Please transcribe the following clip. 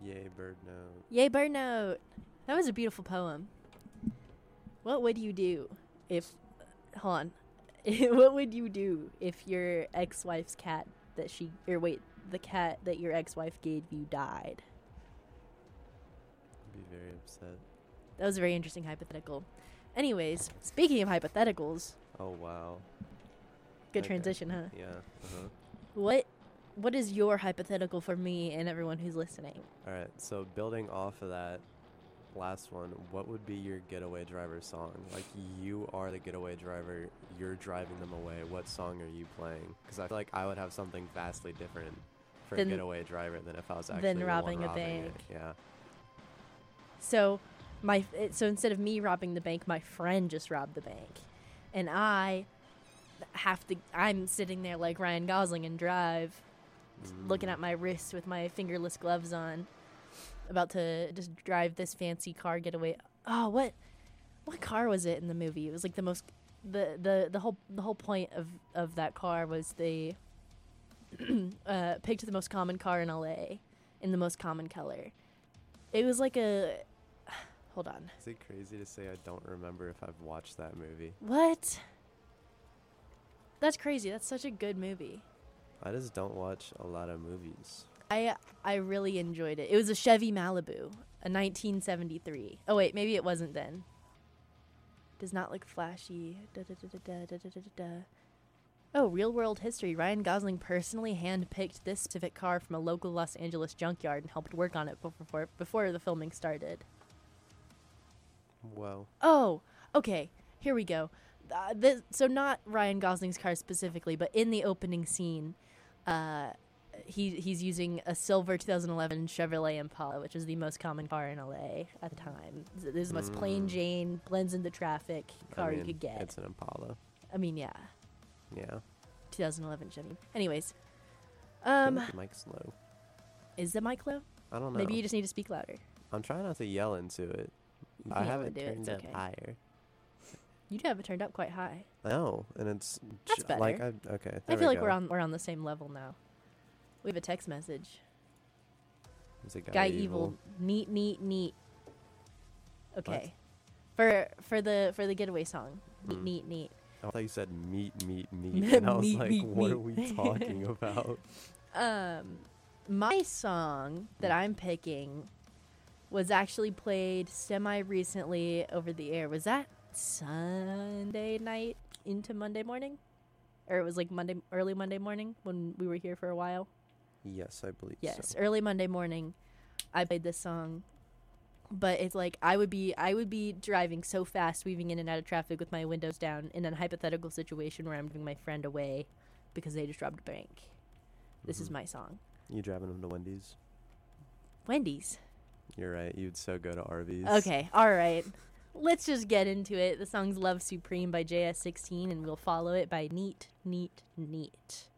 Yay, bird note. Yay, bird note. That was a beautiful poem. What would you do if... Hold on. What would you do if your ex-wife's cat that she... Or wait, the cat that your ex-wife gave you died? I'd be very upset. That was a very interesting hypothetical. Anyways, speaking of hypotheticals... Oh, wow. Good Okay. transition, huh? Yeah. Uh-huh. What is your hypothetical for me and everyone who's listening? All right. So building off of that last one, what would be your getaway driver song? Like, you are the getaway driver. You're driving them away. What song are you playing? Because I feel like I would have something vastly different for a getaway driver than if I was actually the robbing one a robbing bank. it. Yeah. So instead of me robbing the bank, my friend just robbed the bank. And I'm sitting there like Ryan Gosling in Drive, looking at my wrist with my fingerless gloves on, about to just drive this fancy car getaway. Oh, what car was it in the movie? It was like the whole point of that car was they picked the most common car in LA in the most common color. It was like a... Hold on. Is it crazy to say I don't remember if I've watched that movie? What? That's crazy. That's such a good movie. I just don't watch a lot of movies. I really enjoyed it. It was a Chevy Malibu, a 1973. Oh wait, maybe it wasn't then. Does not look flashy. Oh, real world history. Ryan Gosling personally handpicked this specific car from a local Los Angeles junkyard and helped work on it before the filming started. Whoa. Oh, okay. Here we go. So not Ryan Gosling's car specifically, but in the opening scene, he's using a silver 2011 Chevrolet Impala, which is the most common car in LA at the time. This is the most plain Jane, blends into traffic car you could get. It's an Impala. I mean, yeah. Yeah. 2011 Chevy. Anyways, I feel like the mic's low. is the mic low? I don't know. Maybe you just need to speak louder. I'm trying not to yell into it. You I can't have really it do it, turned it's up okay. higher. You do have it turned up quite high. I know, and it's That's better. like okay. I feel like we're on the same level now. We have a text message. Is it Guy Evil. Neat. Okay. For the getaway song. Neat. I thought you said meat, and I was Meat, like, meat, what are meat. we talking about? My song that I'm picking was actually played semi-recently over the air. Was that Sunday night into Monday morning? Or it was like early Monday morning when we were here for a while? Yes, I believe Yes, so. early Monday morning I played this song. But it's like I would be driving so fast, weaving in and out of traffic with my windows down in a hypothetical situation where I'm giving my friend away because they just robbed a bank. This is my song. You driving them to Wendy's? Wendy's. You're right. You'd so go to Arby's. Okay, all right. Let's just get into it. The song's Love Supreme by JS16, and we'll follow it by Neat.